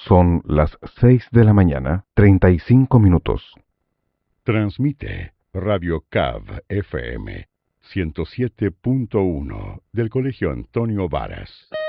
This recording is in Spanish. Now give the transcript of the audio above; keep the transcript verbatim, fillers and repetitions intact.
Son las seis de la mañana, treinta y cinco minutos. Transmite Radio C A V F M ciento siete punto uno del Colegio Antonio Varas.